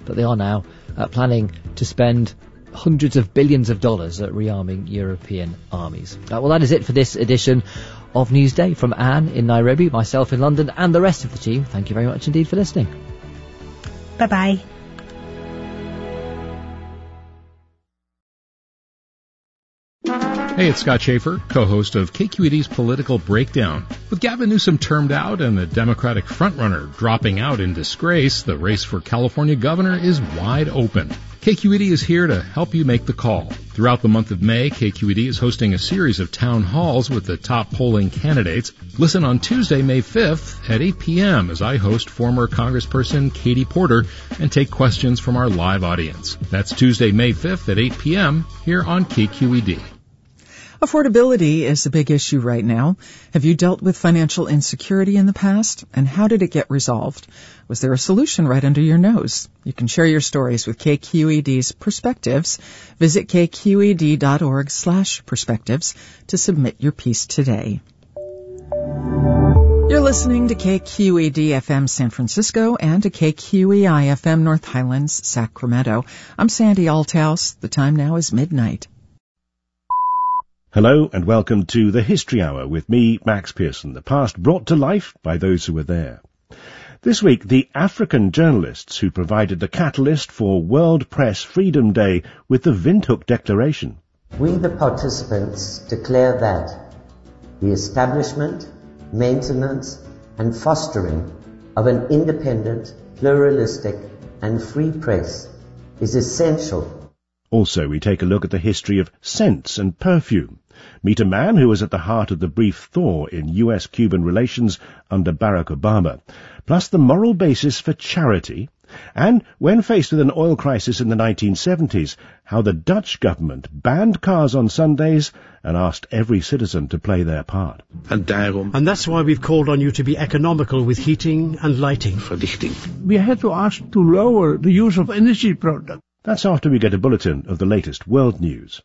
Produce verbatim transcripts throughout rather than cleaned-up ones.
but they are now uh, planning to spend hundreds of billions of dollars at rearming European armies. Uh, well, that is it for this edition of Newsday. From Anne in Nairobi, myself in London, and the rest of the team, thank you very much indeed for listening. Bye-bye. Hey, it's Scott Schaefer, co-host of K Q E D's Political Breakdown. With Gavin Newsom termed out and the Democratic frontrunner dropping out in disgrace, the race for California governor is wide open. K Q E D is here to help you make the call. Throughout the month of May, K Q E D is hosting a series of town halls with the top polling candidates. Listen on Tuesday, May fifth at eight p.m. as I host former Congressperson Katie Porter and take questions from our live audience. That's Tuesday, May fifth at eight p.m. here on K Q E D. Affordability is a big issue right now. Have you dealt with financial insecurity in the past? And how did it get resolved? Was there a solution right under your nose? You can share your stories with K Q E D's Perspectives. Visit kqed.org slash perspectives to submit your piece today. You're listening to K Q E D F M San Francisco and to K Q E I F M North Highlands, Sacramento. I'm Sandy Althouse. The time now is midnight. Hello and welcome to the History Hour with me, Max Pearson, the past brought to life by those who were there. This week, the African journalists who provided the catalyst for World Press Freedom Day with the Windhoek Declaration. We, the participants, declare that the establishment, maintenance and fostering of an independent, pluralistic and free press is essential. Also, we take a look at the history of scents and perfume. Meet a man who was at the heart of the brief thaw in U S Cuban relations under Barack Obama, plus the moral basis for charity, and, when faced with an oil crisis in the nineteen seventies, how the Dutch government banned cars on Sundays and asked every citizen to play their part. And daarom. And that's why we've called on you to be economical with heating and lighting. Verlichting. We had to ask to lower the use of energy products. That's after we get a bulletin of the latest world news.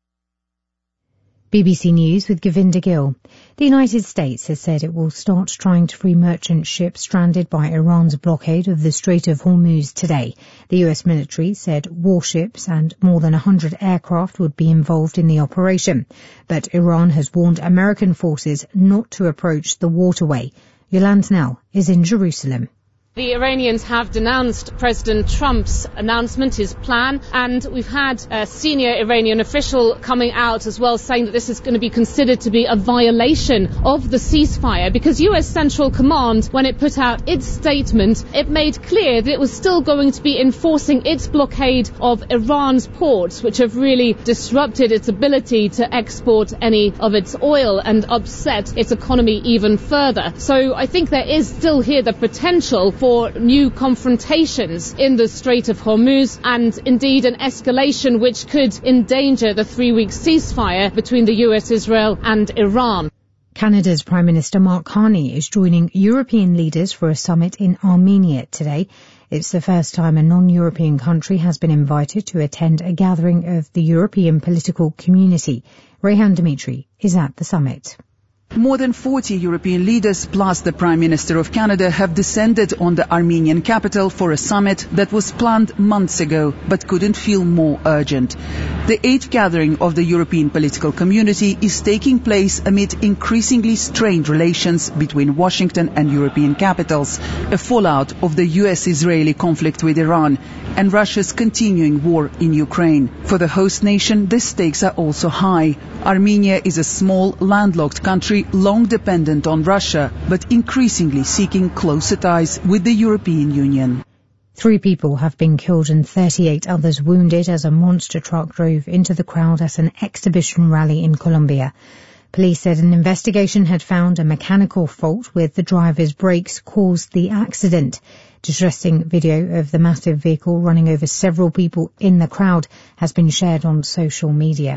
B B C News with Govinda Gill. The United States has said it will start trying to free merchant ships stranded by Iran's blockade of the Strait of Hormuz today. The U S military said warships and more than one hundred aircraft would be involved in the operation. But Iran has warned American forces not to approach the waterway. Yolande Snell is in Jerusalem. The Iranians have denounced President Trump's announcement, his plan, and we've had a senior Iranian official coming out as well saying that this is going to be considered to be a violation of the ceasefire because U S Central Command, when it put out its statement, it made clear that it was still going to be enforcing its blockade of Iran's ports, which have really disrupted its ability to export any of its oil and upset its economy even further. So I think there is still here the potential for for new confrontations in the Strait of Hormuz and indeed an escalation which could endanger the three-week ceasefire between the U S, Israel and Iran. Canada's Prime Minister Mark Carney is joining European leaders for a summit in Armenia today. It's the first time a non-European country has been invited to attend a gathering of the European political community. Rehan Dimitri is at the summit. More than forty European leaders plus the Prime Minister of Canada have descended on the Armenian capital for a summit that was planned months ago but couldn't feel more urgent. The eighth gathering of the European political community is taking place amid increasingly strained relations between Washington and European capitals, a fallout of the U S-Israeli conflict with Iran and Russia's continuing war in Ukraine. For the host nation, the stakes are also high. Armenia is a small, landlocked country long dependent on Russia, but increasingly seeking closer ties with the European Union. Three people have been killed and thirty-eight others wounded as a monster truck drove into the crowd at an exhibition rally in Colombia. Police said an investigation had found a mechanical fault with the driver's brakes caused the accident. Distressing video of the massive vehicle running over several people in the crowd has been shared on social media.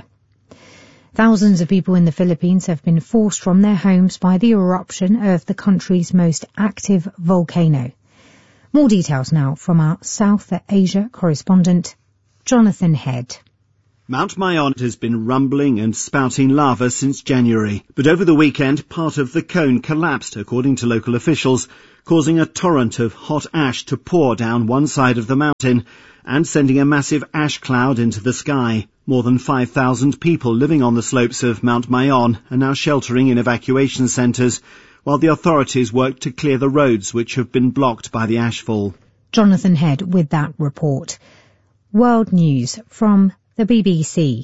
Thousands of people in the Philippines have been forced from their homes by the eruption of the country's most active volcano. More details now from our South Asia correspondent, Jonathan Head. Mount Mayon has been rumbling and spouting lava since January, but over the weekend part of the cone collapsed, according to local officials, causing a torrent of hot ash to pour down one side of the mountain and sending a massive ash cloud into the sky. More than five thousand people living on the slopes of Mount Mayon are now sheltering in evacuation centres, while the authorities work to clear the roads which have been blocked by the ashfall. Jonathan Head with that report. World News from the B B C.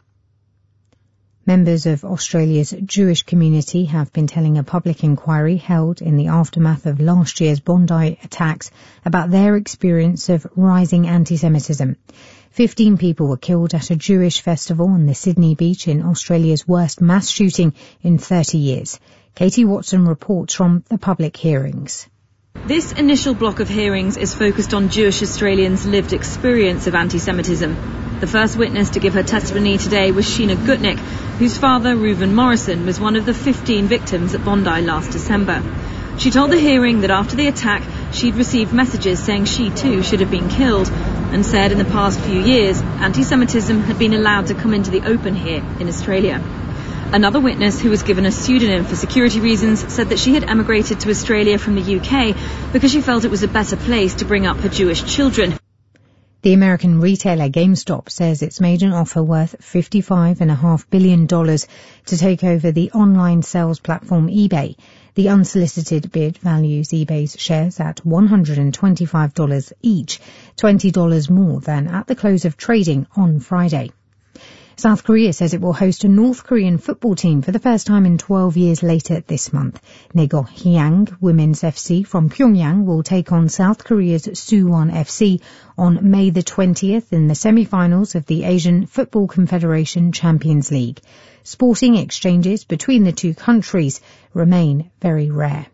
Members of Australia's Jewish community have been telling a public inquiry held in the aftermath of last year's Bondi attacks about their experience of rising anti-Semitism. Fifteen people were killed at a Jewish festival on the Sydney beach in Australia's worst mass shooting in thirty years. Katie Watson reports from the public hearings. This initial block of hearings is focused on Jewish Australians' lived experience of anti-Semitism. The first witness to give her testimony today was Sheena Gutnick, whose father, Reuven Morrison, was one of the fifteen victims at Bondi last December. She told the hearing that after the attack, she'd received messages saying she too should have been killed, and said in the past few years, anti-Semitism had been allowed to come into the open here in Australia. Another witness, who was given a pseudonym for security reasons, said that she had emigrated to Australia from the U K because she felt it was a better place to bring up her Jewish children. The American retailer GameStop says it's made an offer worth fifty-five point five billion dollars to take over the online sales platform eBay. The unsolicited bid values eBay's shares at one hundred twenty-five dollars each, twenty dollars more than at the close of trading on Friday. South Korea says it will host a North Korean football team for the first time in twelve years later this month. Naegohyang Women's F C from Pyongyang will take on South Korea's Suwon F C on May the twentieth in the semi-finals of the Asian Football Confederation Champions League. Sporting exchanges between the two countries remain very rare.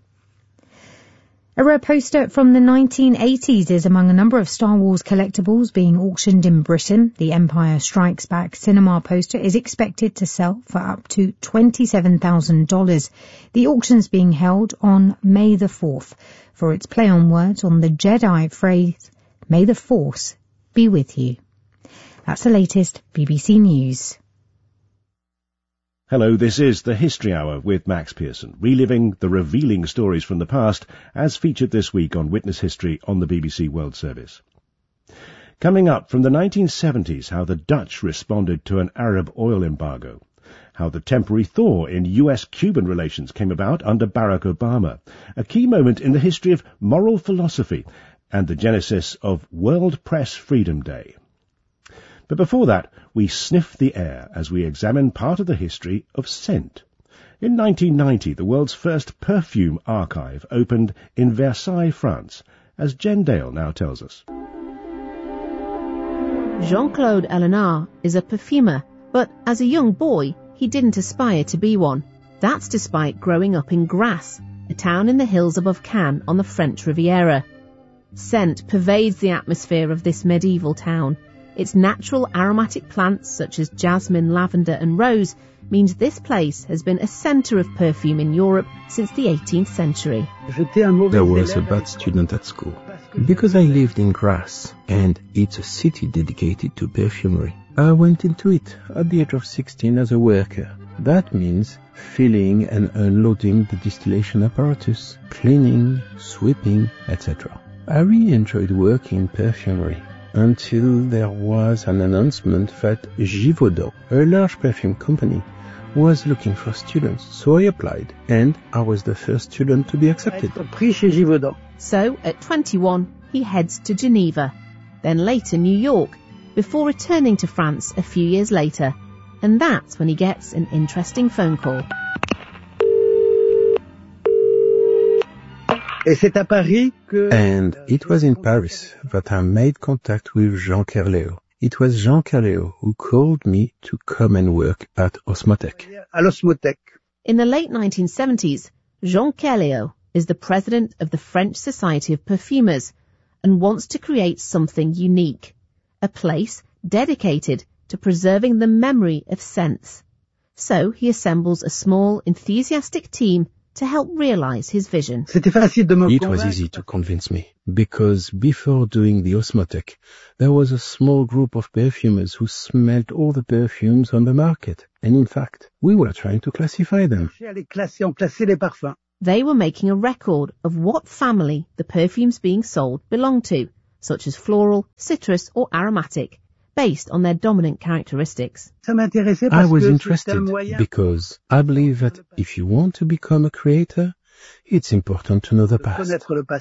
A rare poster from the nineteen eighties is among a number of Star Wars collectibles being auctioned in Britain. The Empire Strikes Back cinema poster is expected to sell for up to twenty-seven thousand dollars. The auction's being held on May the fourth for its play on words on the Jedi phrase, "May the Force be with you." That's the latest B B C News. Hello, this is the History Hour with Max Pearson, reliving the revealing stories from the past as featured this week on Witness History on the B B C World Service. Coming up, from the nineteen seventies, how the Dutch responded to an Arab oil embargo, how the temporary thaw in U S Cuban relations came about under Barack Obama, a key moment in the history of moral philosophy, and the genesis of World Press Freedom Day. But before that, we sniff the air as we examine part of the history of scent. In nineteen ninety, the world's first perfume archive opened in Versailles, France, as Jen Dale now tells us. Jean-Claude Ellernard is a perfumer, but as a young boy, he didn't aspire to be one. That's despite growing up in Grasse, a town in the hills above Cannes on the French Riviera. Scent pervades the atmosphere of this medieval town. Its natural aromatic plants such as jasmine, lavender and rose means this place has been a centre of perfume in Europe since the eighteenth century. There was a bad student at school because I lived in Grasse and it's a city dedicated to perfumery. I went into it at the age of sixteen as a worker. That means filling and unloading the distillation apparatus, cleaning, sweeping, et cetera. I really enjoyed working in perfumery, until there was an announcement that Givaudan, a large perfume company, was looking for students. So I applied, and I was the first student to be accepted. So, at twenty-one, he heads to Geneva, then later New York, before returning to France a few years later. And that's when he gets an interesting phone call. And it was in Paris that I made contact with Jean Kerléo. It was Jean Kerléo who called me to come and work at Osmotek. In the late nineteen seventies, Jean Kerléo is the president of the French Society of Perfumers and wants to create something unique, a place dedicated to preserving the memory of scents. So he assembles a small, enthusiastic team to help realize his vision. It was easy to convince me, because before doing the Osmotec, there was a small group of perfumers who smelled all the perfumes on the market, and in fact, we were trying to classify them. They were making a record of what family the perfumes being sold belonged to, such as floral, citrus or aromatic, based on their dominant characteristics. I was interested because I believe that if you want to become a creator, it's important to know the past.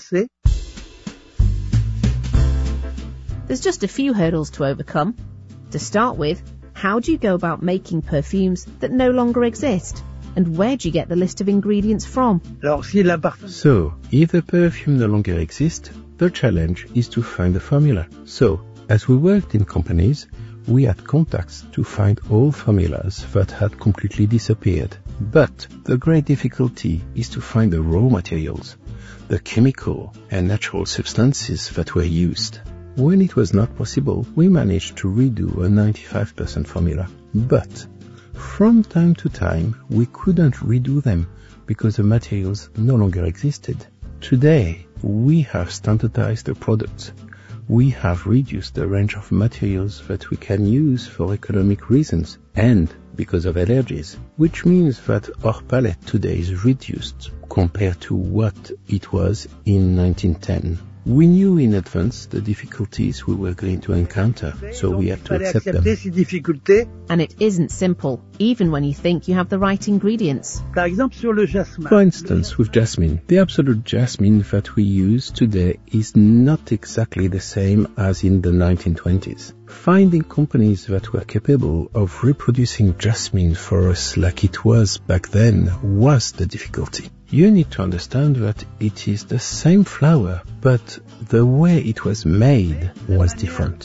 There's just a few hurdles to overcome. To start with, how do you go about making perfumes that no longer exist? And where do you get the list of ingredients from? So, if the perfume no longer exists, the challenge is to find a formula. So, as we worked in companies, we had contacts to find old formulas that had completely disappeared. But the great difficulty is to find the raw materials, the chemical and natural substances that were used. When it was not possible, we managed to redo a ninety-five percent formula. But from time to time, we couldn't redo them because the materials no longer existed. Today, we have standardized the products. We have reduced the range of materials that we can use for economic reasons and because of allergies, which means that our palette today is reduced compared to what it was in nineteen ten. We knew in advance the difficulties we were going to encounter, so we had to accept them. And it isn't simple, even when you think you have the right ingredients. For instance, with jasmine, the absolute jasmine that we use today is not exactly the same as in the nineteen twenties. Finding companies that were capable of reproducing jasmine for us like it was back then was the difficulty. You need to understand that it is the same flower, but the way it was made was different.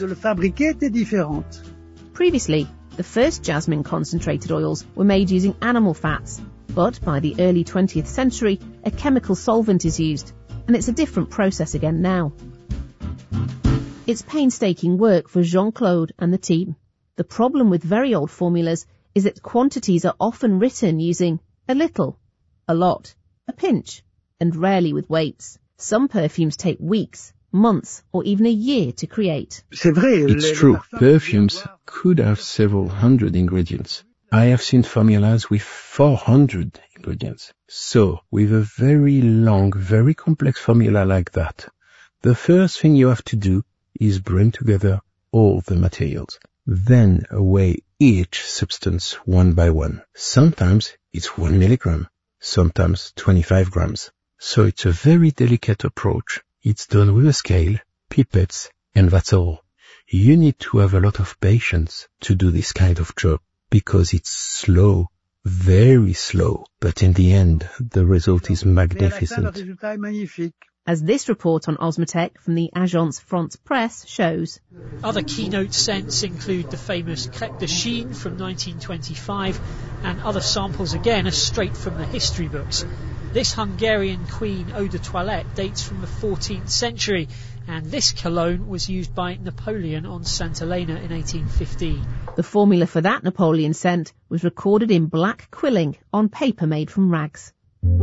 Previously, the first jasmine concentrated oils were made using animal fats, but by the early twentieth century, a chemical solvent is used, and it's a different process again now. It's painstaking work for Jean-Claude and the team. The problem with very old formulas is that quantities are often written using a little, a lot, a pinch, and rarely with weights. Some perfumes take weeks, months, or even a year to create. It's true, perfumes could have several hundred ingredients. I have seen formulas with four hundred ingredients. So, with a very long, very complex formula like that, the first thing you have to do is bring together all the materials. Then weigh each substance one by one. Sometimes it's one milligram, sometimes twenty-five grams. So it's a very delicate approach. It's done with a scale, pipettes, and that's all. You need to have a lot of patience to do this kind of job, because it's slow, very slow, but in the end, the result is magnificent. As this report on Osmotec from the Agence France Presse shows. Other keynote scents include the famous Crêpe de Chine from nineteen twenty-five, and other samples again are straight from the history books. This Hungarian Queen eau de toilette dates from the fourteenth century, and this cologne was used by Napoleon on Saint Helena in eighteen fifteen. The formula for that Napoleon scent was recorded in black quilling on paper made from rags.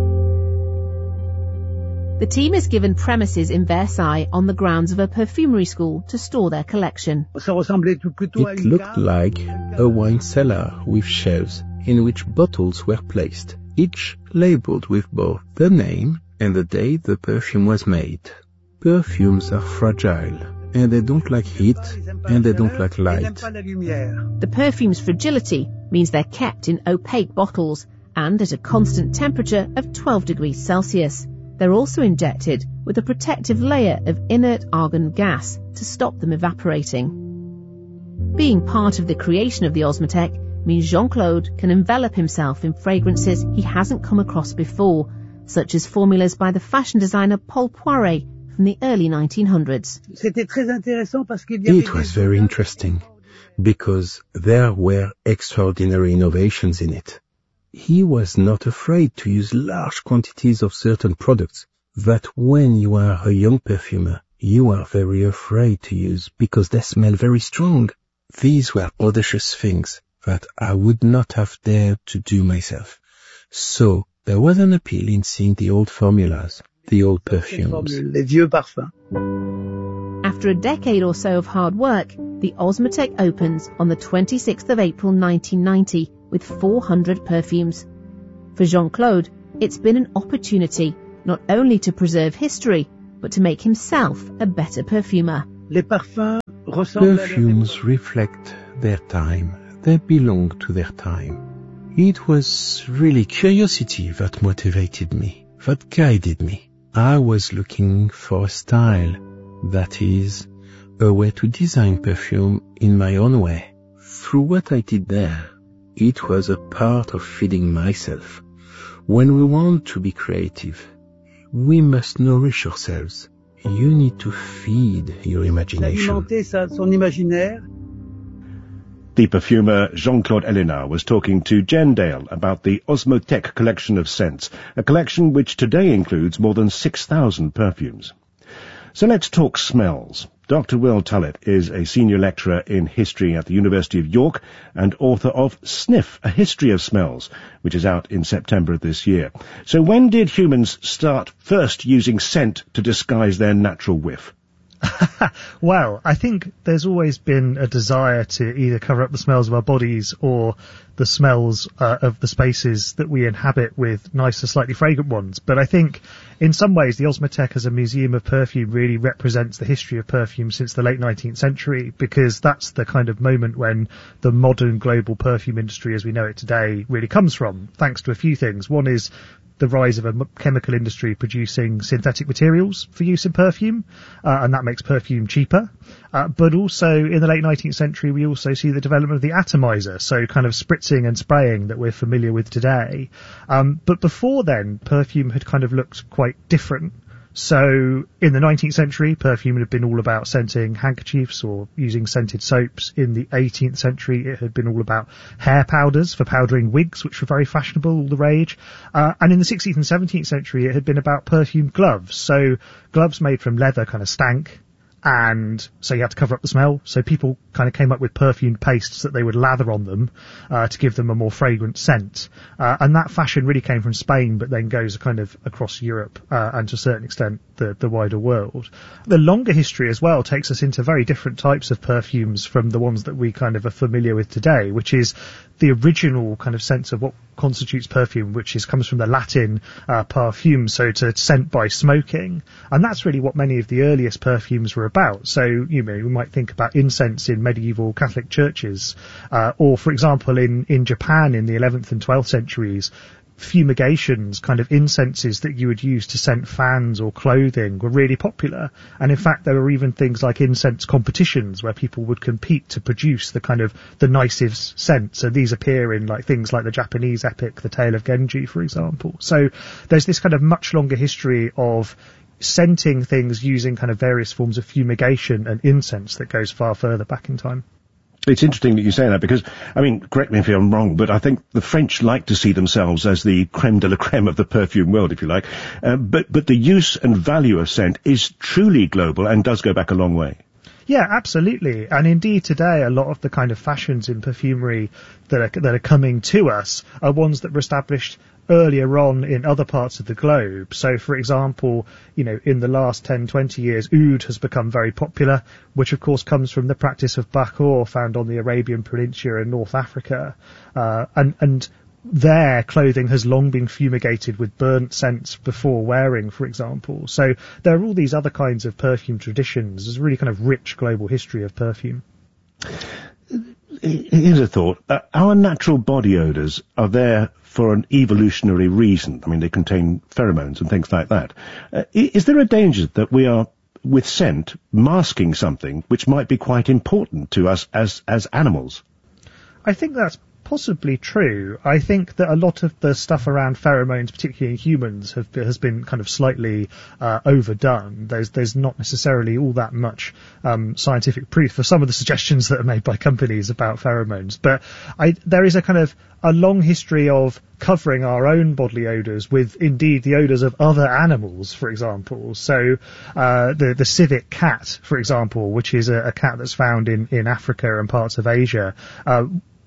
The team is given premises in Versailles on the grounds of a perfumery school to store their collection. It looked like a wine cellar with shelves in which bottles were placed, each labeled with both the name and the date the perfume was made. Perfumes are fragile, and they don't like heat, and they don't like light. The perfume's fragility means they're kept in opaque bottles and at a constant temperature of twelve degrees Celsius. They're also injected with a protective layer of inert argon gas to stop them evaporating. Being part of the creation of the Osmotec means Jean-Claude can envelop himself in fragrances he hasn't come across before, such as formulas by the fashion designer Paul Poiret from the early nineteen hundreds. It was very interesting because there were extraordinary innovations in it. He was not afraid to use large quantities of certain products that when you are a young perfumer, you are very afraid to use because they smell very strong. These were audacious things that I would not have dared to do myself. So There was an appeal in seeing the old formulas, the old perfumes. Les vieux parfums. After a decade or so of hard work, the Osmotek opens on the twenty-sixth of April nineteen ninety with four hundred perfumes. For Jean-Claude, it's been an opportunity not only to preserve history, but to make himself a better perfumer. Les parfums Perfumes reflect their time. They belong to their time. It was really curiosity that motivated me, that guided me. I was looking for a style, that is, a way to design perfume in my own way. Through what I did there, it was a part of feeding myself. When we want to be creative, we must nourish ourselves. You need to feed your imagination. The perfumer Jean-Claude Ellena was talking to Jen Dale about the Osmotek collection of scents, a collection which today includes more than six thousand perfumes. So let's talk smells. Doctor Will Tullett is a senior lecturer in history at the University of York and author of Sniff, A History of Smells, which is out in September of this year. So when did humans start first using scent to disguise their natural whiff? Well, I think there's always been a desire to either cover up the smells of our bodies or the smells uh, of the spaces that we inhabit with nicer, slightly fragrant ones. But I think in some ways the Osmotek as a museum of perfume really represents the history of perfume since the late nineteenth century, because that's the kind of moment when the modern global perfume industry as we know it today really comes from, thanks to a few things. One is the rise of a chemical industry producing synthetic materials for use in perfume, uh, and that makes perfume cheaper. Uh, but also in the late nineteenth century, we also see the development of the atomizer, so kind of spritzing and spraying that we're familiar with today. Um, but before then, perfume had kind of looked quite different. So in the nineteenth century, perfume had been all about scenting handkerchiefs or using scented soaps. In the eighteenth century, it had been all about hair powders for powdering wigs, which were very fashionable, all the rage. Uh, and in the sixteenth and seventeenth century, it had been about perfumed gloves. So gloves made from leather kind of stank, and so you had to cover up the smell. So people kind of came up with perfumed pastes that they would lather on them uh, to give them a more fragrant scent. Uh, and that fashion really came from Spain, but then goes kind of across Europe uh, and to a certain extent the, the wider world. The longer history as well takes us into very different types of perfumes from the ones that we kind of are familiar with today, which is the original kind of sense of what constitutes perfume, which is comes from the Latin uh, parfum, so to scent by smoking. And that's really what many of the earliest perfumes were about. So, you know, we might think about incense in medieval Catholic churches, uh, or, for example, in, in Japan in the eleventh and twelfth centuries, fumigations, kind of incenses that you would use to scent fans or clothing were really popular. And in fact, there were even things like incense competitions where people would compete to produce the kind of the nicest scent. So these appear in like things like the Japanese epic, The Tale of Genji, for example. So there's this kind of much longer history of scenting things using kind of various forms of fumigation and incense that goes far further back in time. It's interesting that you say that because, I mean, correct me if I'm wrong, but I think the French like to see themselves as the creme de la creme of the perfume world, if you like. Uh, but, but the use and value of scent is truly global and does go back a long way. Yeah, absolutely. And indeed today a lot of the kind of fashions in perfumery that are, that are coming to us are ones that were established earlier on in other parts of the globe. So, for example, you know, in the last ten, twenty years, oud has become very popular, which of course comes from the practice of Bakhor found on the Arabian Peninsula in North Africa. Uh, and, and their clothing has long been fumigated with burnt scents before wearing, for example. So there are all these other kinds of perfume traditions. There's a really kind of rich global history of perfume. Here's a thought. Uh, our natural body odours are there for an evolutionary reason. I mean, they contain pheromones and things like that. Uh, is there a danger that we are, with scent, masking something which might be quite important to us as, as animals? I think that's possibly true. I think that a lot of the stuff around pheromones, particularly in humans, have, has been kind of slightly uh, overdone. There's there's not necessarily all that much um, scientific proof for some of the suggestions that are made by companies about pheromones. But I, there is a kind of a long history of covering our own bodily odours with indeed the odours of other animals, for example. So uh, the the civet cat, for example, which is a, a cat that's found in, in Africa and parts of Asia, uh,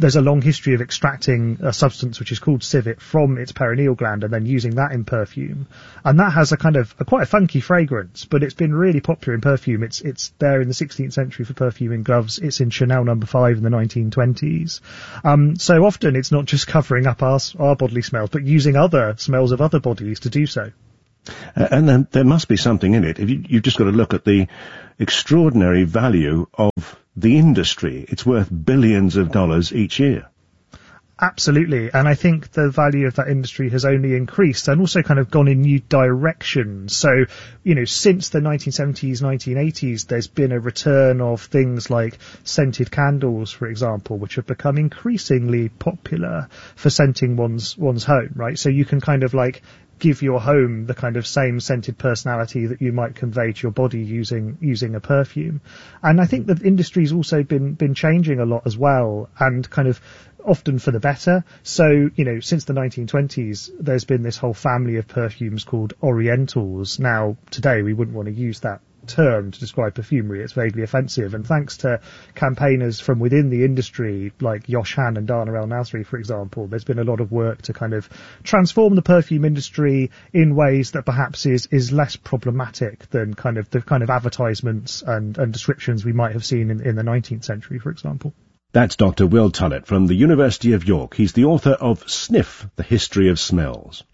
there's a long history of extracting a substance which is called civet from its perineal gland and then using that in perfume. And that has a kind of a quite a funky fragrance, but it's been really popular in perfume. It's it's there in the sixteenth century for perfuming gloves. It's in Chanel number five in the nineteen twenties. Um, so often it's not just covering up our, our bodily smells, but using other smells of other bodies to do so. Uh, and then there must be something in it. If you, you've just got to look at the extraordinary value of the industry. It's worth billions of dollars each year. Absolutely. And I think the value of that industry has only increased and also kind of gone in new directions. So, you know, since the nineteen seventies, nineteen eighties, there's been a return of things like scented candles, for example, which have become increasingly popular for scenting one's, one's home, right? So you can kind of like give your home the kind of same scented personality that you might convey to your body using using a perfume. And I think the industry's also been been changing a lot as well, and kind of often for the better. So, you know, since the nineteen twenties, there's been this whole family of perfumes called Orientals. Now, today we wouldn't want to use that term to describe perfumery. It's vaguely offensive, and thanks to campaigners from within the industry like Yosh Han and Dana El Nasri, for example, there's been a lot of work to kind of transform the perfume industry in ways that perhaps is is less problematic than kind of the kind of advertisements and, and descriptions we might have seen in, in the nineteenth century, for example. That's Doctor Will Tullett from the University of York. He's the author of Sniff, The History of Smells.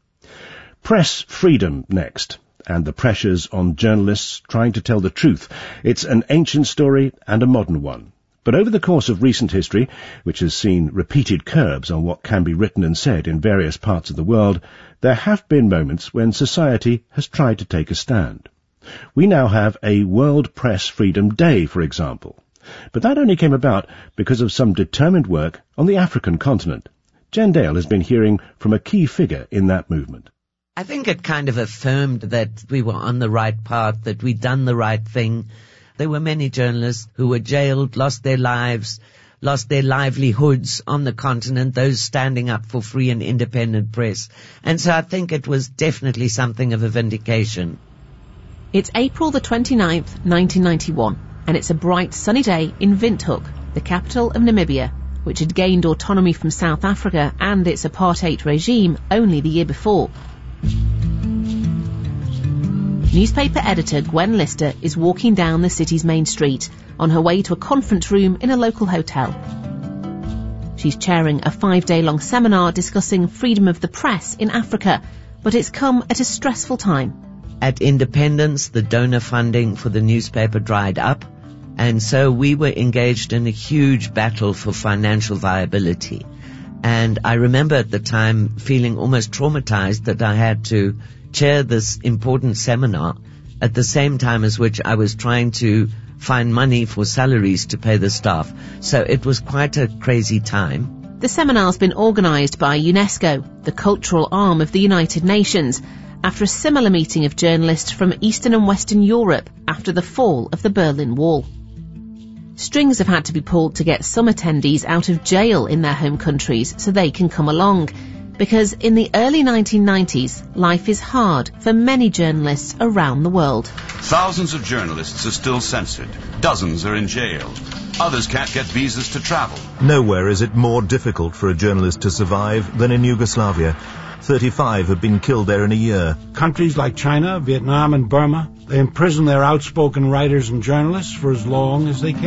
Press freedom next, and the pressures on journalists trying to tell the truth. It's an ancient story and a modern one. But over the course of recent history, which has seen repeated curbs on what can be written and said in various parts of the world, there have been moments when society has tried to take a stand. We now have a World Press Freedom Day, for example. But that only came about because of some determined work on the African continent. Jen Dale has been hearing from a key figure in that movement. I think it kind of affirmed that we were on the right path, that we'd done the right thing. There were many journalists who were jailed, lost their lives, lost their livelihoods on the continent, those standing up for free and independent press. And so I think it was definitely something of a vindication. It's April the twenty-ninth, nineteen ninety-one. And it's a bright, sunny day in Windhoek, the capital of Namibia, which had gained autonomy from South Africa and its apartheid regime only the year before. Newspaper editor Gwen Lister is walking down the city's main street on her way to a conference room in a local hotel. She's chairing a five-day-long seminar discussing freedom of the press in Africa, but it's come at a stressful time. At independence, the donor funding for the newspaper dried up, and so we were engaged in a huge battle for financial viability. And I remember at the time feeling almost traumatized that I had to chair this important seminar at the same time as which I was trying to find money for salaries to pay the staff. So it was quite a crazy time. The seminar's been organised by UNESCO, the cultural arm of the United Nations, after a similar meeting of journalists from Eastern and Western Europe after the fall of the Berlin Wall. Strings have had to be pulled to get some attendees out of jail in their home countries so they can come along, because in the early nineteen nineties, life is hard for many journalists around the world. Thousands of journalists are still censored. Dozens are in jail. Others can't get visas to travel. Nowhere is it more difficult for a journalist to survive than in Yugoslavia. thirty-five have been killed there in a year. Countries like China, Vietnam and Burma, they imprison their outspoken writers and journalists for as long as they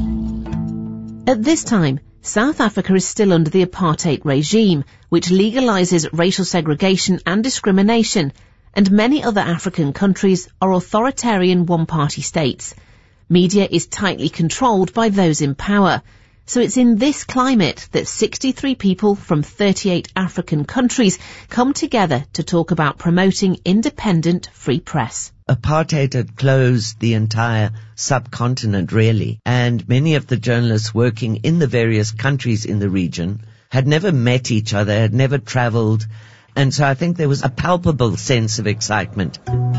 can. At this time, South Africa is still under the apartheid regime, which legalises racial segregation and discrimination, and many other African countries are authoritarian one-party states. Media is tightly controlled by those in power. So it's in this climate that sixty-three people from thirty-eight African countries come together to talk about promoting independent free press. Apartheid had closed the entire subcontinent, really, and many of the journalists working in the various countries in the region had never met each other, had never travelled, and so I think there was a palpable sense of excitement.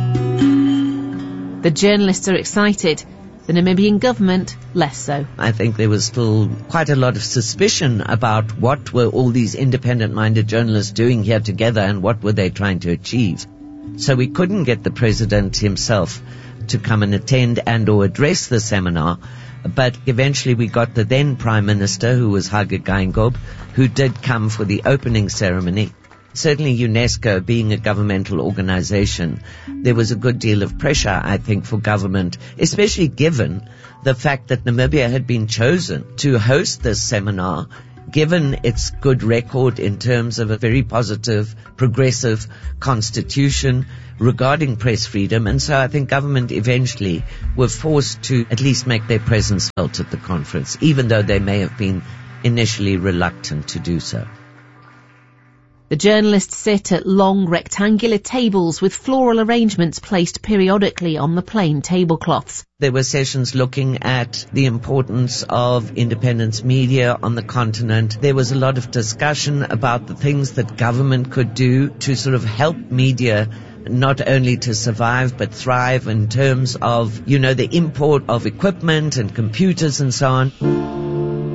The journalists are excited. The Namibian government, less so. I think there was still quite a lot of suspicion about what were all these independent-minded journalists doing here together and what were they trying to achieve. So we couldn't get the president himself to come and attend and or address the seminar. But eventually we got the then Prime Minister, who was Hage Geingob, who did come for the opening ceremony. Certainly UNESCO, being a governmental organization, there was a good deal of pressure, I think, for government, especially given the fact that Namibia had been chosen to host this seminar, given its good record in terms of a very positive, progressive constitution regarding press freedom. And so I think government eventually were forced to at least make their presence felt at the conference, even though they may have been initially reluctant to do so. The journalists sit at long rectangular tables with floral arrangements placed periodically on the plain tablecloths. There were sessions looking at the importance of independent media on the continent. There was a lot of discussion about the things that government could do to sort of help media not only to survive but thrive in terms of, you know, the import of equipment and computers and so on.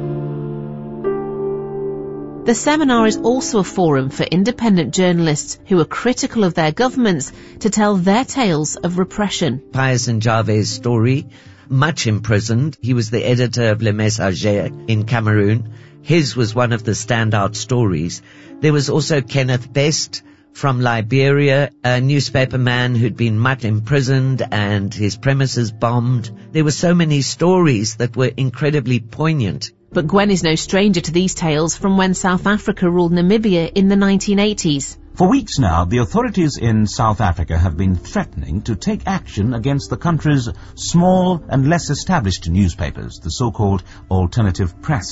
The seminar is also a forum for independent journalists who are critical of their governments to tell their tales of repression. Pius Njave's story, much imprisoned. He was the editor of Le Messager in Cameroon. His was one of the standout stories. There was also Kenneth Best from Liberia, a newspaper man who'd been much imprisoned and his premises bombed. There were so many stories that were incredibly poignant. But Gwen is no stranger to these tales from when South Africa ruled Namibia in the nineteen eighties. For weeks now, the authorities in South Africa have been threatening to take action against the country's small and less established newspapers, the so-called alternative press.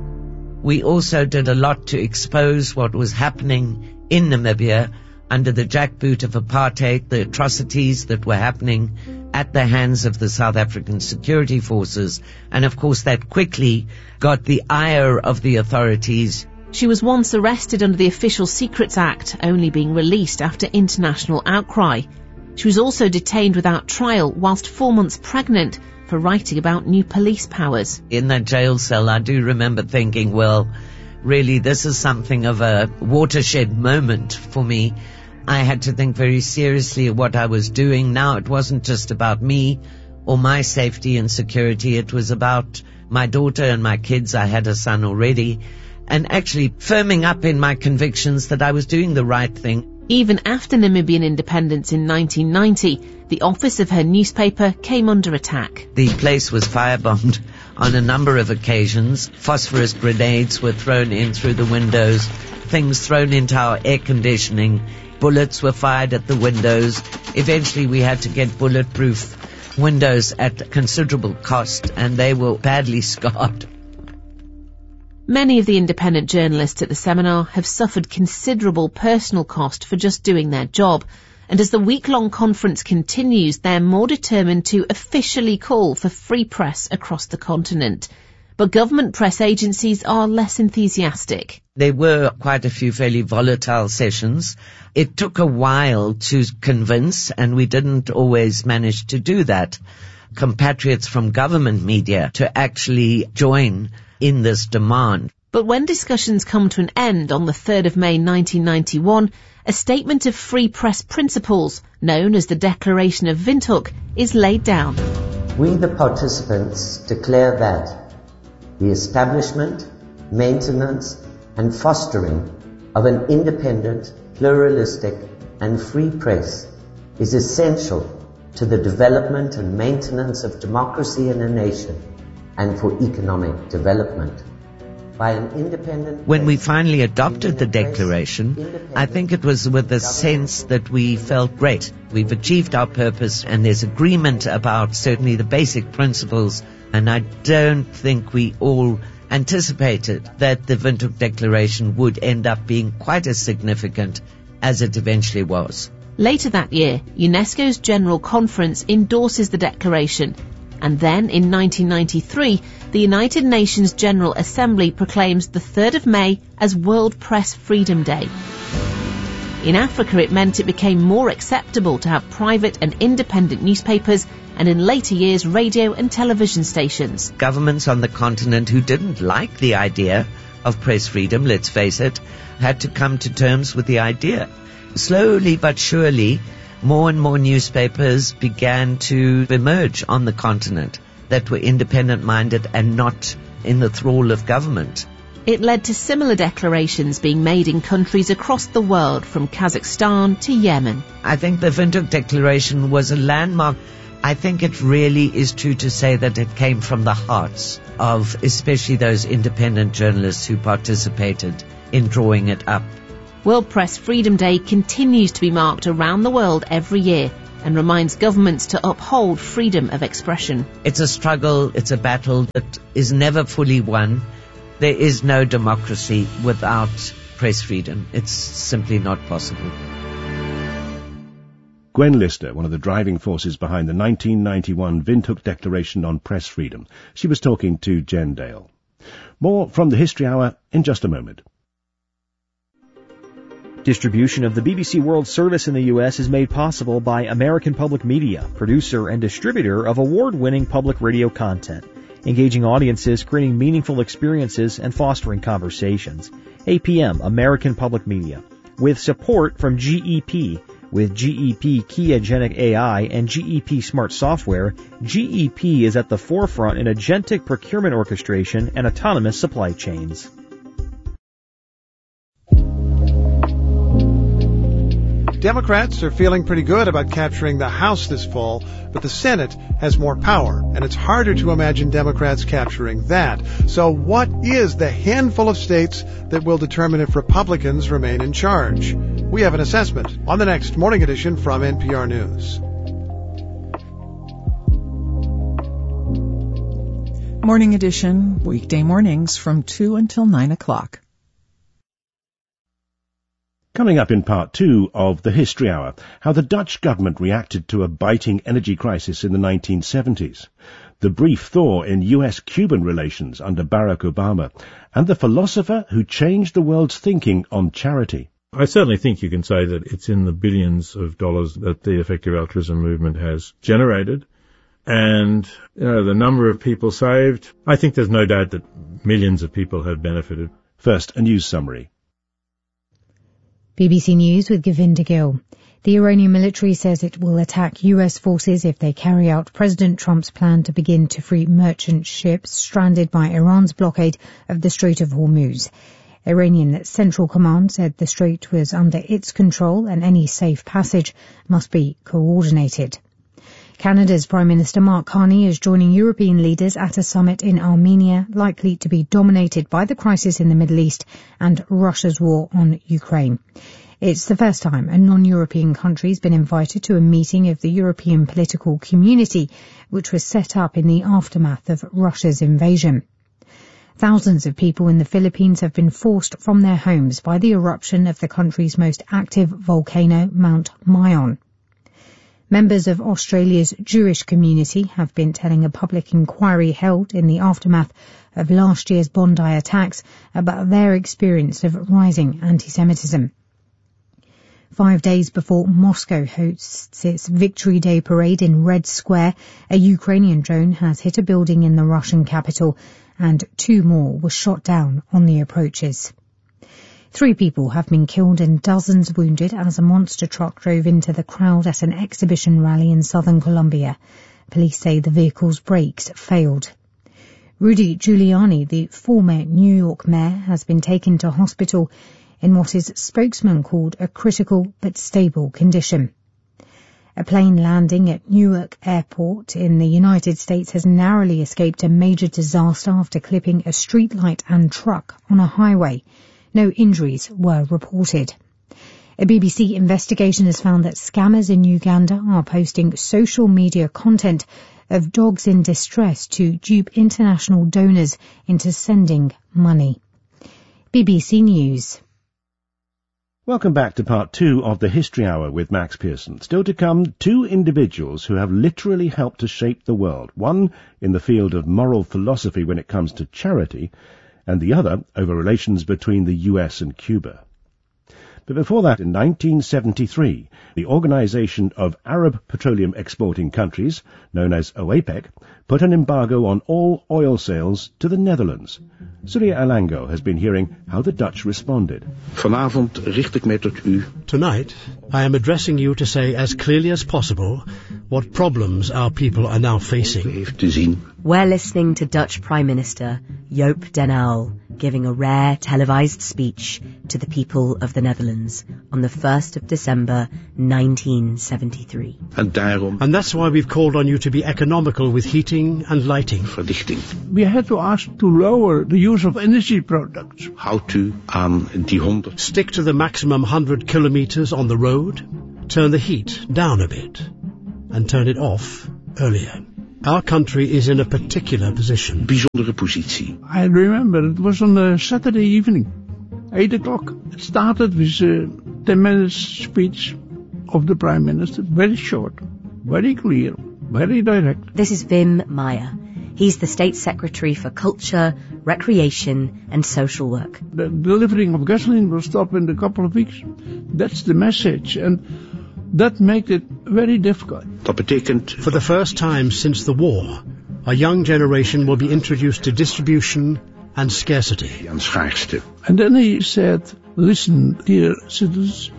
We also did a lot to expose what was happening in Namibia under the jackboot of apartheid, the atrocities that were happening at the hands of the South African security forces. And of course that quickly got the ire of the authorities. She was once arrested under the Official Secrets Act, only being released after international outcry. She was also detained without trial whilst four months pregnant for writing about new police powers. In that jail cell, I do remember thinking, well, really, this is something of a watershed moment for me. I had to think very seriously of what I was doing. Now it wasn't just about me or my safety and security. It was about my daughter and my kids. I had a son already. And actually firming up in my convictions that I was doing the right thing. Even after Namibian independence in nineteen ninety, the office of her newspaper came under attack. The place was firebombed on a number of occasions. Phosphorus grenades were thrown in through the windows, things thrown into our air conditioning. Bullets were fired at the windows. Eventually we had to get bulletproof windows at considerable cost, and they were badly scarred. Many of the independent journalists at the seminar have suffered considerable personal cost for just doing their job, and as the week-long conference continues, they're more determined to officially call for free press across the continent. But government press agencies are less enthusiastic. There were quite a few fairly volatile sessions. It took a while to convince, and we didn't always manage to do that, compatriots from government media to actually join in this demand. But when discussions come to an end on the third of May nineteen ninety-one, a statement of free press principles, known as the Declaration of Windhoek, is laid down. We, the participants, declare that the establishment, maintenance, and fostering of an independent, pluralistic, and free press is essential to the development and maintenance of democracy in a nation and for economic development. By an independent when we finally adopted the declaration, I think it was with a sense that we felt great. We've achieved our purpose, and there's agreement about certainly the basic principles, and I don't think we all anticipated that the Windhoek Declaration would end up being quite as significant as it eventually was. Later that year, UNESCO's General Conference endorses the declaration, and then in nineteen ninety-three, the United Nations General Assembly proclaims the third of May as World Press Freedom Day. In Africa, it meant it became more acceptable to have private and independent newspapers, and in later years, radio and television stations. Governments on the continent who didn't like the idea of press freedom, let's face it, had to come to terms with the idea. Slowly but surely, more and more newspapers began to emerge on the continent. that were independent-minded and not in the thrall of government. It led to similar declarations being made in countries across the world, from Kazakhstan to Yemen. I think the Windhoek Declaration was a landmark. I think it really is true to say that it came from the hearts of especially those independent journalists who participated in drawing it up. World Press Freedom Day continues to be marked around the world every year and reminds governments to uphold freedom of expression. It's a struggle, it's a battle that is never fully won. There is no democracy without press freedom. It's simply not possible. Gwen Lister, one of the driving forces behind the nineteen ninety-one Windhoek Declaration on Press Freedom. She was talking to Jen Dale. More from the History Hour in just a moment. Distribution of the B B C World Service in the U S is made possible by American Public Media, producer and distributor of award-winning public radio content, engaging audiences, creating meaningful experiences, and fostering conversations. A P M, American Public Media, with support from G E P. With G E P Key Agentic A I and G E P Smart Software, G E P is at the forefront in agentic procurement orchestration and autonomous supply chains. Democrats are feeling pretty good about capturing the House this fall, but the Senate has more power, and it's harder to imagine Democrats capturing that. So what is the handful of states that will determine if Republicans remain in charge? We have an assessment on the next Morning Edition from N P R News. Morning Edition, weekday mornings from two until nine o'clock. Coming up in part two of the History Hour, how the Dutch government reacted to a biting energy crisis in the nineteen seventies, the brief thaw in U S-Cuban relations under Barack Obama, and the philosopher who changed the world's thinking on charity. I certainly think you can say that it's in the billions of dollars that the effective altruism movement has generated. And, you know, the number of people saved, I think there's no doubt that millions of people have benefited. First, a news summary. B B C News with Govinda Gill. The Iranian military says it will attack U S forces if they carry out President Trump's plan to begin to free merchant ships stranded by Iran's blockade of the Strait of Hormuz. Iranian Central Command said the strait was under its control and any safe passage must be coordinated. Canada's Prime Minister Mark Carney is joining European leaders at a summit in Armenia likely to be dominated by the crisis in the Middle East and Russia's war on Ukraine. It's the first time a non-European country has been invited to a meeting of the European political community, which was set up in the aftermath of Russia's invasion. Thousands of people in the Philippines have been forced from their homes by the eruption of the country's most active volcano, Mount Mayon. Members of Australia's Jewish community have been telling a public inquiry held in the aftermath of last year's Bondi attacks about their experience of rising anti-Semitism. Five days before Moscow hosts its Victory Day parade in Red Square, a Ukrainian drone has hit a building in the Russian capital, and two more were shot down on the approaches. Three people have been killed and dozens wounded as a monster truck drove into the crowd at an exhibition rally in southern Colombia. Police say the vehicle's brakes failed. Rudy Giuliani, the former New York mayor, has been taken to hospital in what his spokesman called a critical but stable condition. A plane landing at Newark Airport in the United States has narrowly escaped a major disaster after clipping a streetlight and truck on a highway. No injuries were reported. A B B C investigation has found that scammers in Uganda are posting social media content of dogs in distress to dupe international donors into sending money. B B C News. Welcome back to part two of the History Hour with Max Pearson. Still to come, two individuals who have literally helped to shape the world. One in the field of moral philosophy when it comes to charity, and the other over relations between the U S and Cuba. But before that, in nineteen seventy-three, the Organization of Arab Petroleum Exporting Countries, known as OAPEC, put an embargo on all oil sales to the Netherlands. Surya Alango has been hearing how the Dutch responded. Vanavond richt ik mij tot u. Tonight, I am addressing you to say as clearly as possible what problems our people are now facing. We're listening to Dutch Prime Minister Joop den Uyl giving a rare televised speech to the people of the Netherlands on the first of December nineteen seventy-three. And daarom. And that's why we've called on you to be economical with heating and lighting. Verlichting. We had to ask to lower the use of energy products. Houd u aan die honderd. Stick to the maximum one hundred kilometers on the road. Turn the heat down a bit. And turn it off earlier. Our country is in a particular position. Bijzondere positie. I remember it was on a Saturday evening, eight o'clock. It started with a ten minutes speech of the Prime Minister, very short, very clear, very direct. This is Wim Meyer. He's the State Secretary for Culture, Recreation and Social Work. The delivering of gasoline will stop in a couple of weeks. That's the message, and that makes it very difficult. Dat betekent, for the first time since the war, a young generation will be introduced to distribution and scarcity. And then he said, listen, dear citizens,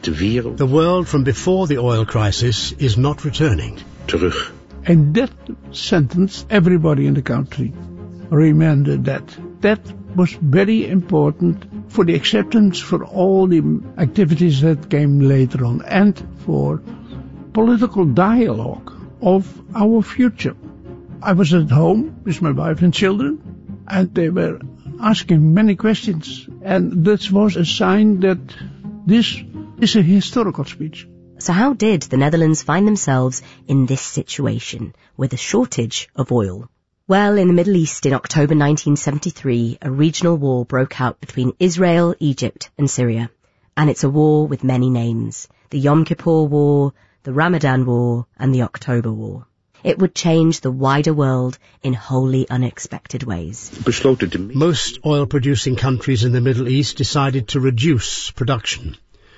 the world from before the oil crisis is not returning. Terug. And that sentence, everybody in the country remembered that. That was very important for the acceptance for all the activities that came later on and for political dialogue of our future. I was at home with my wife and children, and they were asking many questions, and that was a sign that this is a historical speech. So how did the Netherlands find themselves in this situation with a shortage of oil? Well, in the Middle East in October nineteen seventy-three, a regional war broke out between Israel, Egypt and Syria. And it's a war with many names. The Yom Kippur War, the Ramadan War and the October War. It would change the wider world in wholly unexpected ways. Most oil-producing countries in the Middle East decided to reduce production.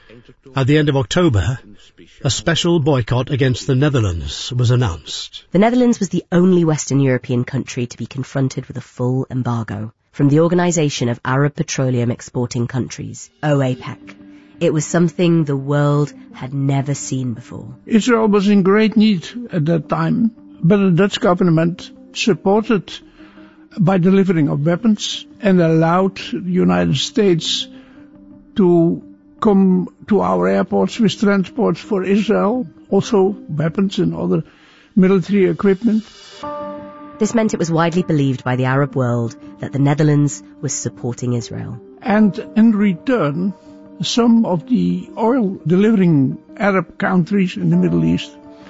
At the end of October, a special boycott against the Netherlands was announced. The Netherlands was the only Western European country to be confronted with a full embargo from the Organization of Arab Petroleum Exporting Countries, OAPEC. It was something the world had never seen before. Israel was in great need at that time, but the Dutch government supported by delivering of weapons and allowed the United States to come to our airports with transports for Israel, also weapons and other military equipment. This meant it was widely believed by the Arab world that the Netherlands was supporting Israel. And in return, some of the oil-delivering Arab countries in the Middle East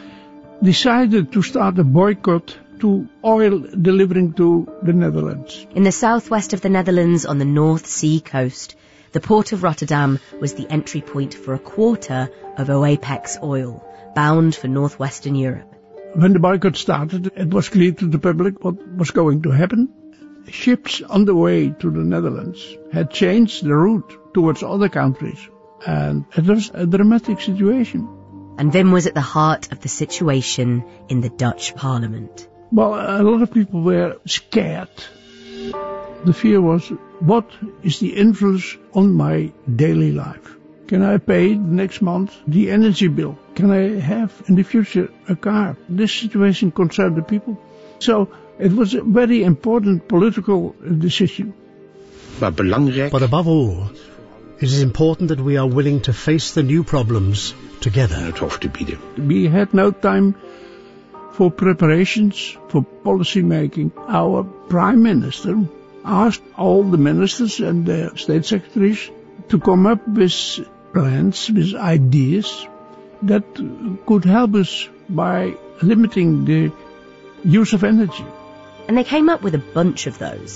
decided to start a boycott to oil delivering to the Netherlands. In the southwest of the Netherlands on the North Sea coast, the port of Rotterdam was the entry point for a quarter of OAPEC's oil, bound for northwestern Europe. When the boycott started, it was clear to the public what was going to happen. Ships on the way to the Netherlands had changed the route towards other countries, and it was a dramatic situation. And Wim was at the heart of the situation in the Dutch parliament. Well, a lot of people were scared. The fear was, what is the influence on my daily life? Can I pay next month the energy bill? Can I have in the future a car? This situation concerned the people. So it was a very important political decision. But above all, it is important that we are willing to face the new problems together. We had no time for preparations, for policy making. Our Prime Minister asked all the ministers and the state secretaries to come up with plans, with ideas that could help us by limiting the use of energy. And they came up with a bunch of those.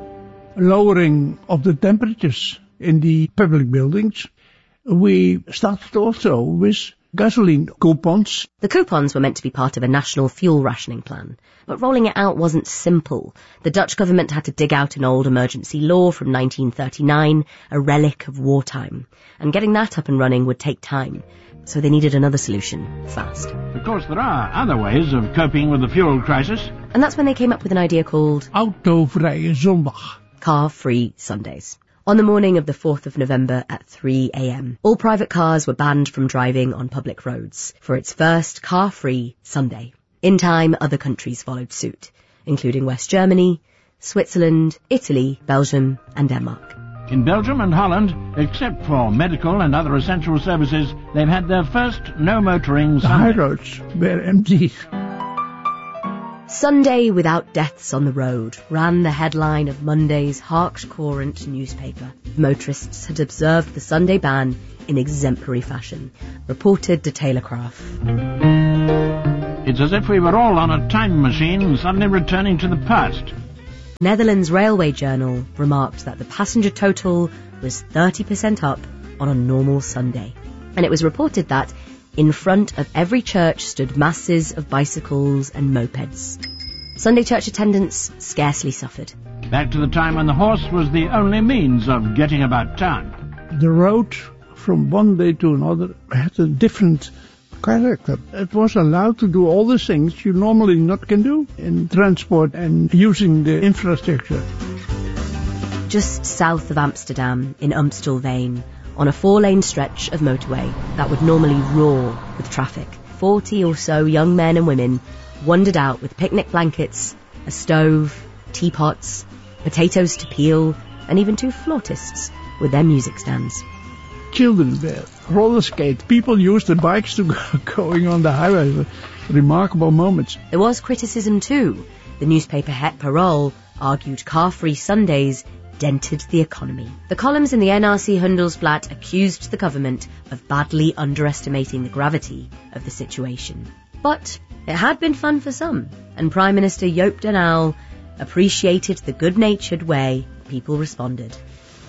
Lowering of the temperatures in the public buildings. We started also with gasoline coupons. The coupons were meant to be part of a national fuel rationing plan, but rolling it out wasn't simple. The Dutch government had to dig out an old emergency law from nineteen thirty-nine, a relic of wartime, and getting that up and running would take time. So they needed another solution, fast. Of course, there are other ways of coping with the fuel crisis. And that's when they came up with an idea called Autovrije Zondag. Car-free Sundays. On the morning of the fourth of November at three a.m., all private cars were banned from driving on public roads for its first car-free Sunday. In time, other countries followed suit, including West Germany, Switzerland, Italy, Belgium, and Denmark. In Belgium and Holland, except for medical and other essential services, they've had their first no-motoring Sunday. The high roads were empty. Sunday without deaths on the road ran the headline of Monday's Harks Courant newspaper. Motorists had observed the Sunday ban in exemplary fashion, reported De Telegraaf. It's as if we were all on a time machine suddenly returning to the past. Netherlands Railway Journal remarked that the passenger total was thirty percent up on a normal Sunday. And it was reported that in front of every church stood masses of bicycles and mopeds. Sunday church attendance scarcely suffered. Back to the time when the horse was the only means of getting about town. The road from one day to another had a different character. It was allowed to do all the things you normally not can do in transport and using the infrastructure. Just south of Amsterdam, in Amstelveen, on a four-lane stretch of motorway that would normally roar with traffic, forty or so young men and women wandered out with picnic blankets, a stove, teapots, potatoes to peel, and even two flautists with their music stands. Children there, roller skate, people used the bikes to go going on the highway. Remarkable moments. There was criticism too. The newspaper Het Parool argued car-free Sundays dented the economy. The columns in the N R C Handelsblad accused the government of badly underestimating the gravity of the situation. But it had been fun for some, and Prime Minister Joop den Uyl appreciated the good-natured way people responded.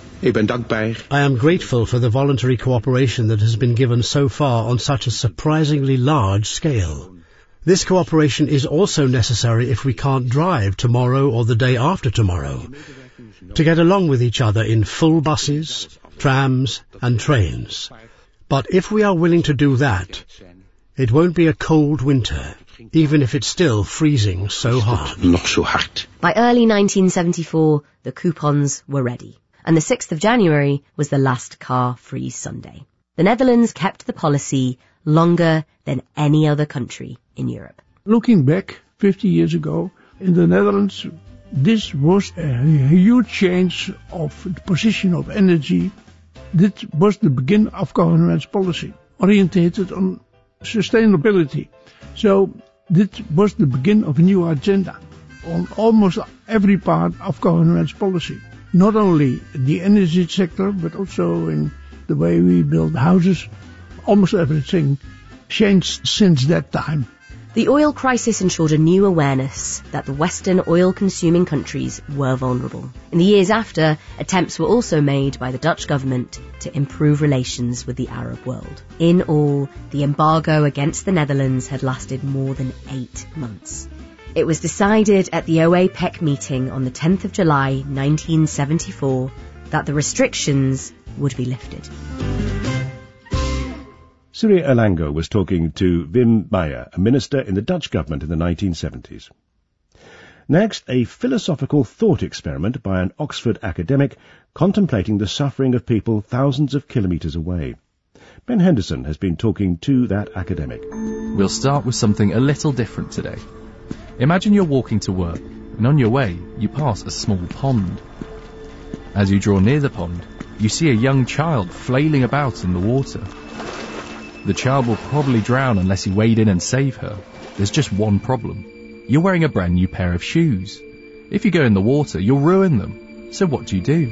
I am grateful for the voluntary cooperation that has been given so far on such a surprisingly large scale. This cooperation is also necessary if we can't drive tomorrow or the day after tomorrow, to get along with each other in full buses, trams and trains. But if we are willing to do that, it won't be a cold winter, even if it's still freezing so hard. By early nineteen seventy-four, the coupons were ready, and the sixth of January was the last car-free Sunday. The Netherlands kept the policy longer than any other country in Europe. Looking back fifty years ago, in the Netherlands, this was a huge change of the position of energy. This was the beginning of government's policy, orientated on sustainability. So this was the beginning of a new agenda on almost every part of government's policy. Not only the energy sector, but also in the way we build houses. Almost everything changed since that time. The oil crisis ensured a new awareness that the Western oil-consuming countries were vulnerable. In the years after, attempts were also made by the Dutch government to improve relations with the Arab world. In all, the embargo against the Netherlands had lasted more than eight months. It was decided at the OAPEC meeting on the tenth of July nineteen seventy-four that the restrictions would be lifted. Siri Erlango was talking to Wim Meyer, a minister in the Dutch government in the nineteen seventies. Next, a philosophical thought experiment by an Oxford academic contemplating the suffering of people thousands of kilometres away. Ben Henderson has been talking to that academic. We'll start with something a little different today. Imagine you're walking to work, and on your way, you pass a small pond. As you draw near the pond, you see a young child flailing about in the water. The child will probably drown unless you wade in and save her. There's just one problem. You're wearing a brand new pair of shoes. If you go in the water, you'll ruin them. So what do you do?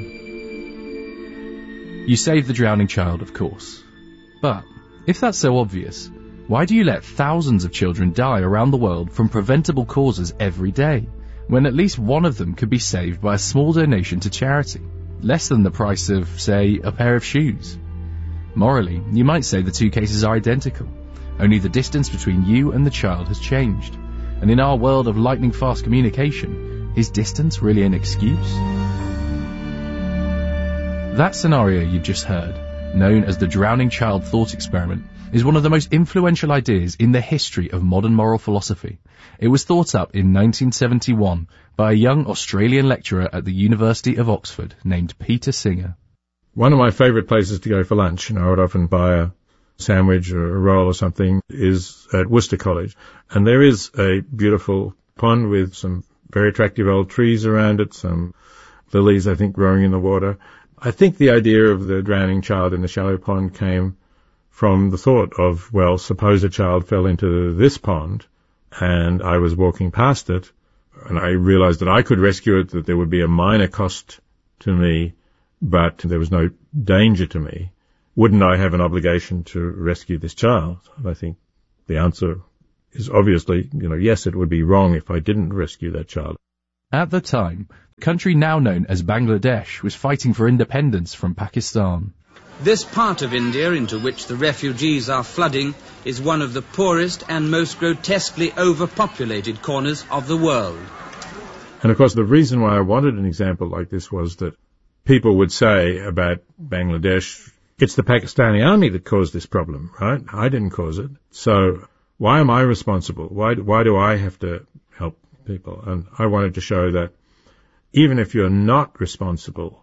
You save the drowning child, of course. But if that's so obvious, why do you let thousands of children die around the world from preventable causes every day, when at least one of them could be saved by a small donation to charity, less than the price of, say, a pair of shoes? Morally, you might say the two cases are identical. only the distance between you and the child has changed. And in our world of lightning-fast communication, is distance really an excuse? That scenario you've just heard, known as the drowning child thought experiment, is one of the most influential ideas in the history of modern moral philosophy. It was thought up in nineteen seventy-one by a young Australian lecturer at the University of Oxford named Peter Singer. One of my favourite places to go for lunch, and I would often buy a sandwich or a roll or something, is at Worcester College. And there is a beautiful pond with some very attractive old trees around it, some lilies, I think, growing in the water. I think the idea of the drowning child in the shallow pond came from the thought of, well, suppose a child fell into this pond and I was walking past it and I realized that I could rescue it, that there would be a minor cost to me, but there was no danger to me. Wouldn't I have an obligation to rescue this child? And I think the answer is obviously, you know, yes, it would be wrong if I didn't rescue that child. At the time, the country now known as Bangladesh was fighting for independence from Pakistan. This part of India into which the refugees are flooding is one of the poorest and most grotesquely overpopulated corners of the world. And of course the reason why I wanted an example like this was that people would say about Bangladesh, it's the Pakistani army that caused this problem, right? I didn't cause it. So why am I responsible? Why, why do I have to help people? And I wanted to show that even if you're not responsible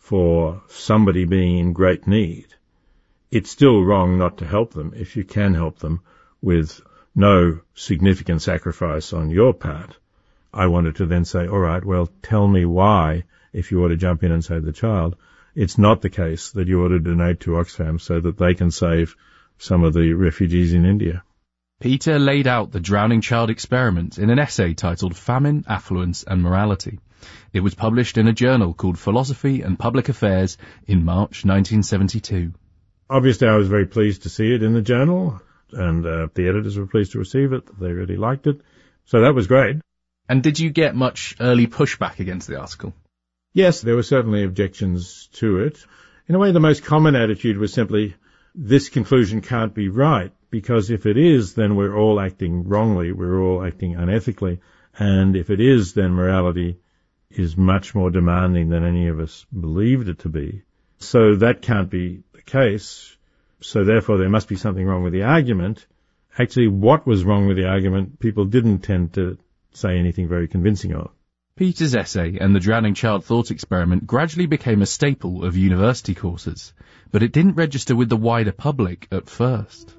for somebody being in great need, it's still wrong not to help them if you can help them with no significant sacrifice on your part. I wanted to then say, all right, well, tell me why, if you ought to jump in and save the child, it's not the case that you ought to donate to Oxfam so that they can save some of the refugees in India. Peter laid out the drowning child experiment in an essay titled Famine, Affluence and Morality. It was published in a journal called Philosophy and Public Affairs in March nineteen seventy-two. Obviously, I was very pleased to see it in the journal, and uh, the editors were pleased to receive it. They really liked it. So that was great. And did you get much early pushback against the article? Yes, there were certainly objections to it. In a way, the most common attitude was simply, this conclusion can't be right, because if it is, then we're all acting wrongly, we're all acting unethically, and if it is, then morality is much more demanding than any of us believed it to be. So that can't be the case. So therefore there must be something wrong with the argument. Actually, what was wrong with the argument, people didn't tend to say anything very convincing of. Peter's essay and the drowning child thought experiment gradually became a staple of university courses, but it didn't register with the wider public at first.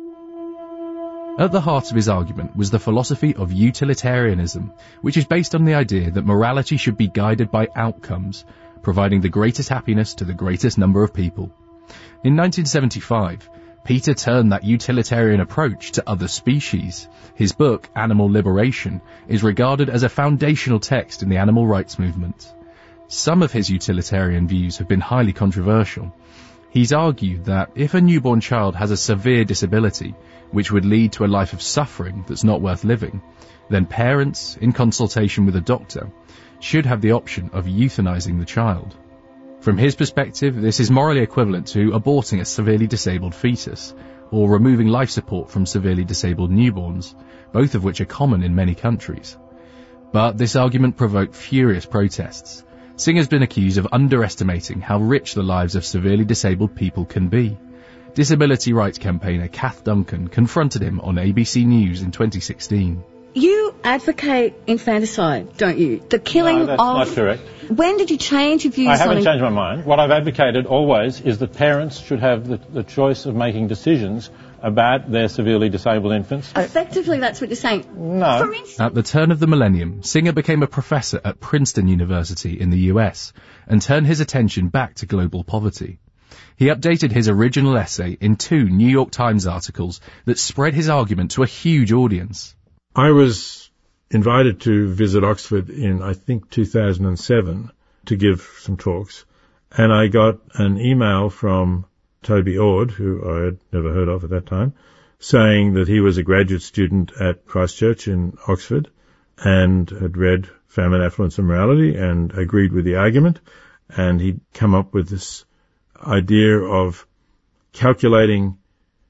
At the heart of his argument was the philosophy of utilitarianism, which is based on the idea that morality should be guided by outcomes, providing the greatest happiness to the greatest number of people. In nineteen seventy-five, Peter turned that utilitarian approach to other species. His book, Animal Liberation, is regarded as a foundational text in the animal rights movement. Some of his utilitarian views have been highly controversial. He's argued that if a newborn child has a severe disability, which would lead to a life of suffering that's not worth living, then parents, in consultation with a doctor, should have the option of euthanizing the child. From his perspective, this is morally equivalent to aborting a severely disabled fetus, or removing life support from severely disabled newborns, both of which are common in many countries. But this argument provoked furious protests. Singer's been accused of underestimating how rich the lives of severely disabled people can be. Disability rights campaigner Kath Duncan confronted him on A B C News in twenty sixteen. You advocate infanticide, don't you? The killing no, that's of... not correct. When did you change your views on... I haven't changed my mind. What I've advocated always is that parents should have the, the choice of making decisions about their severely disabled infants. Effectively, that's what you're saying. No. For instance... At the turn of the millennium, Singer became a professor at Princeton University in the U S and turned his attention back to global poverty. He updated his original essay in two New York Times articles that spread his argument to a huge audience. I was invited to visit Oxford in, I think, two thousand seven to give some talks, and I got an email from Toby Ord, who I had never heard of at that time, saying that he was a graduate student at Christ Church in Oxford and had read Famine, Affluence and Morality and agreed with the argument, and he'd come up with this idea of calculating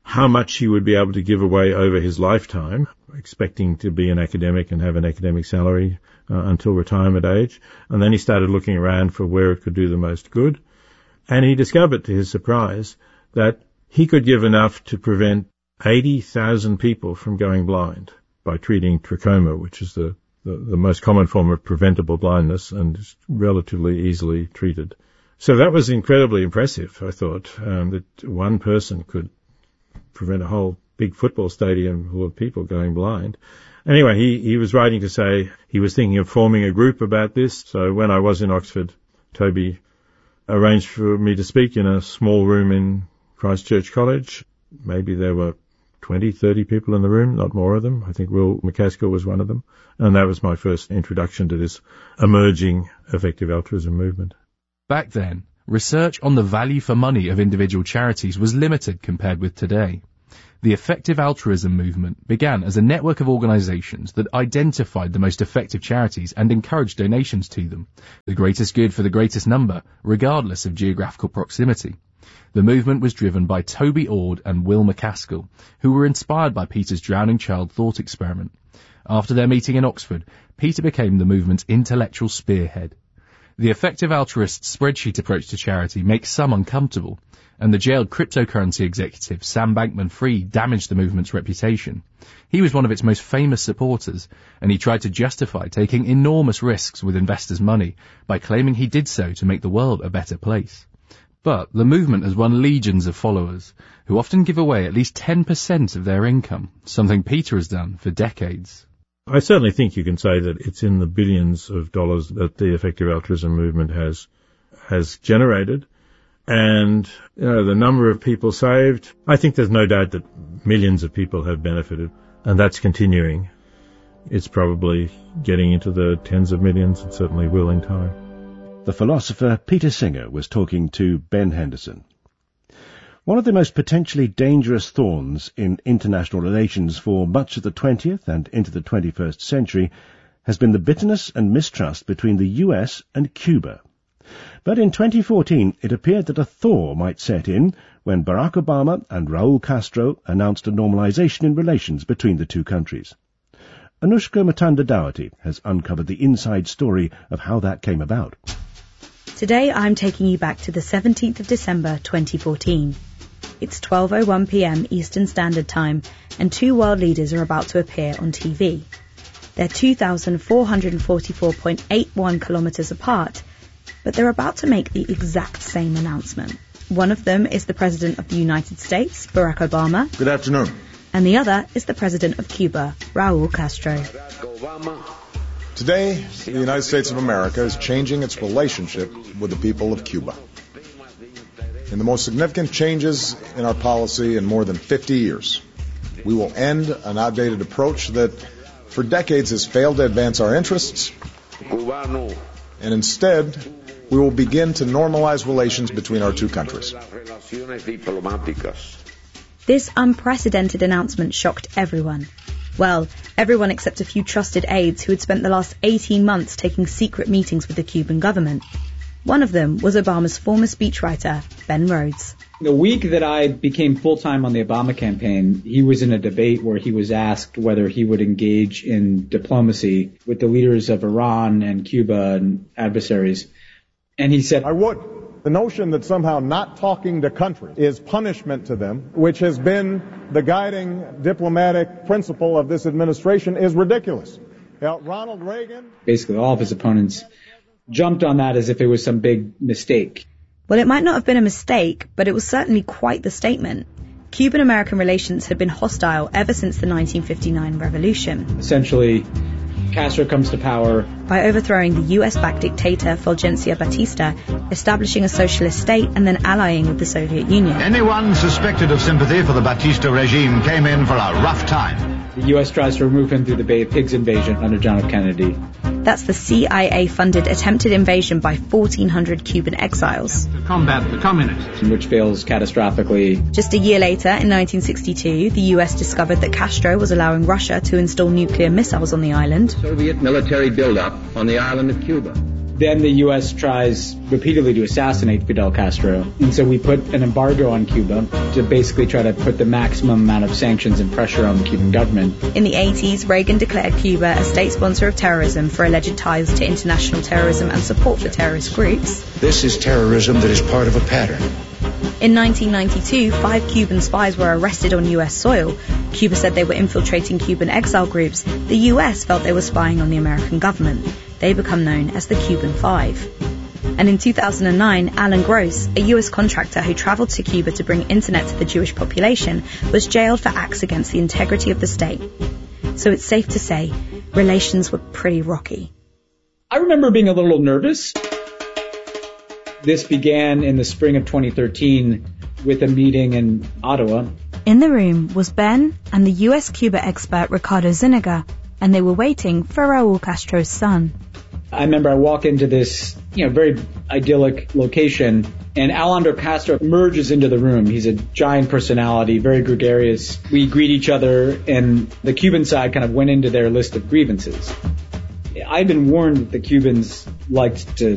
how much he would be able to give away over his lifetime, expecting to be an academic and have an academic salary uh, until retirement age. And then he started looking around for where it could do the most good. And he discovered, to his surprise, that he could give enough to prevent eighty thousand people from going blind by treating trachoma, which is the, the, the most common form of preventable blindness and is relatively easily treated. So that was incredibly impressive, I thought, um, that one person could prevent a whole big football stadium full of people going blind. Anyway, he, he was writing to say he was thinking of forming a group about this. So when I was in Oxford, Toby arranged for me to speak in a small room in Christchurch College. Maybe there were twenty, thirty people in the room, not more of them. I think Will MacAskill was one of them. And that was my first introduction to this emerging effective altruism movement. Back then, research on the value for money of individual charities was limited compared with today. The effective altruism movement began as a network of organizations that identified the most effective charities and encouraged donations to them, the greatest good for the greatest number, regardless of geographical proximity. The movement was driven by Toby Ord and Will MacAskill, who were inspired by Peter's drowning child thought experiment. After their meeting in Oxford, Peter became the movement's intellectual spearhead. The effective altruist spreadsheet approach to charity makes some uncomfortable, and the jailed cryptocurrency executive Sam Bankman-Fried damaged the movement's reputation. He was one of its most famous supporters, and he tried to justify taking enormous risks with investors' money by claiming he did so to make the world a better place. But the movement has won legions of followers, who often give away at least ten percent of their income, something Peter has done for decades. I certainly think you can say that it's in the billions of dollars that the effective altruism movement has has generated. And, you know, the number of people saved, I think there's no doubt that millions of people have benefited, and that's continuing. It's probably getting into the tens of millions. It certainly will in time. The philosopher Peter Singer was talking to Ben Henderson. One of the most potentially dangerous thorns in international relations for much of the twentieth and into the twenty-first century has been the bitterness and mistrust between the U S and Cuba. But in twenty fourteen, it appeared that a thaw might set in when Barack Obama and Raul Castro announced a normalization in relations between the two countries. Anushka Matanda-Daugherty has uncovered the inside story of how that came about. Today I'm taking you back to the seventeenth of December twenty fourteen. It's twelve oh one p.m. Eastern Standard Time, and two world leaders are about to appear on T V. They're two thousand four hundred forty-four point eight one kilometers apart, but they're about to make the exact same announcement. One of them is the President of the United States, Barack Obama. Good afternoon. And the other is the President of Cuba, Raul Castro. Today, the United States of America is changing its relationship with the people of Cuba. In the most significant changes in our policy in more than fifty years, we will end an outdated approach that for decades has failed to advance our interests, and instead, we will begin to normalize relations between our two countries. This unprecedented announcement shocked everyone. Well, everyone except a few trusted aides who had spent the last eighteen months taking secret meetings with the Cuban government. One of them was Obama's former speechwriter, Ben Rhodes. The week that I became full-time on the Obama campaign, he was in a debate where he was asked whether he would engage in diplomacy with the leaders of Iran and Cuba and adversaries. And he said, I would. The notion that somehow not talking to countries is punishment to them, which has been the guiding diplomatic principle of this administration, is ridiculous. Now, Ronald Reagan... Basically, all of his opponents jumped on that as if it was some big mistake. Well, it might not have been a mistake, but it was certainly quite the statement. Cuban-American relations had been hostile ever since the nineteen fifty-nine revolution. Essentially, Castro comes to power by overthrowing the U S-backed dictator Fulgencio Batista, establishing a socialist state, and then allying with the Soviet Union. Anyone suspected of sympathy for the Batista regime came in for a rough time. The U S tries to remove him through the Bay of Pigs invasion under John F. Kennedy. That's the C I A-funded attempted invasion by fourteen hundred Cuban exiles. To combat the communists. Which fails catastrophically. Just a year later, in nineteen sixty-two, the U S discovered that Castro was allowing Russia to install nuclear missiles on the island. Soviet military buildup on the island of Cuba. Then the U S tries repeatedly to assassinate Fidel Castro. And so we put an embargo on Cuba to basically try to put the maximum amount of sanctions and pressure on the Cuban government. In the eighties, Reagan declared Cuba a state sponsor of terrorism for alleged ties to international terrorism and support for terrorist groups. This is terrorism that is part of a pattern. In nineteen ninety-two, five Cuban spies were arrested on U S soil. Cuba said they were infiltrating Cuban exile groups. The U S felt they were spying on the American government. They become known as the Cuban Five. And in two thousand nine, Alan Gross, a U S contractor who travelled to Cuba to bring internet to the Jewish population, was jailed for acts against the integrity of the state. So it's safe to say, relations were pretty rocky. I remember being a little nervous. This began in the spring of twenty thirteen with a meeting in Ottawa. In the room was Ben and the U S Cuba expert Ricardo Zuniga, and they were waiting for Raul Castro's son. I remember I walk into this, you know, very idyllic location, and Alejandro Castro emerges into the room. He's a giant personality, very gregarious. We greet each other, and the Cuban side kind of went into their list of grievances. I'd been warned that the Cubans liked to